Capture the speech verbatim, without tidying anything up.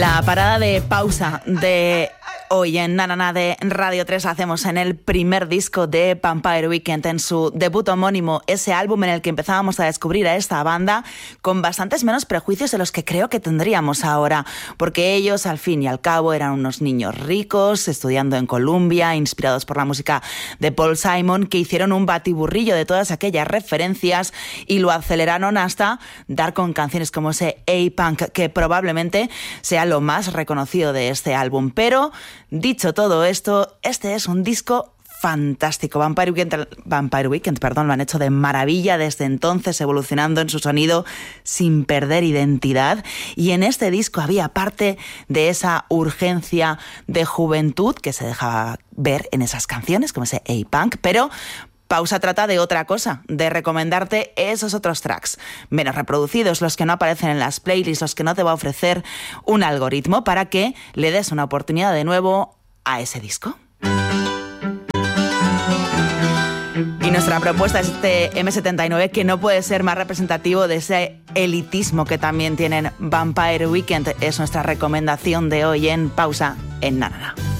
La parada de pausa de hoy en Na Na Na de Radio tres la hacemos en el primer disco de Vampire Weekend, en su debut homónimo, ese álbum en el que empezábamos a descubrir a esta banda con bastantes menos prejuicios de los que creo que tendríamos ahora, porque ellos al fin y al cabo eran unos niños ricos, estudiando en Columbia, inspirados por la música de Paul Simon, que hicieron un batiburrillo de todas aquellas referencias y lo aceleraron hasta dar con canciones como ese A-Punk, que probablemente sea lo más reconocido de este álbum. Pero dicho todo esto, este es un disco fantástico. Vampire Weekend, Vampire Weekend, perdón, lo han hecho de maravilla desde entonces, evolucionando en su sonido sin perder identidad. Y en este disco había parte de esa urgencia de juventud que se dejaba ver en esas canciones, como ese A-Punk, pero Pausa trata de otra cosa, de recomendarte esos otros tracks menos reproducidos, los que no aparecen en las playlists, los que no te va a ofrecer un algoritmo, para que le des una oportunidad de nuevo a ese disco. Y nuestra propuesta es este eme setenta y nueve, que no puede ser más representativo de ese elitismo que también tienen Vampire Weekend. Es nuestra recomendación de hoy en Pausa en Na Na Na.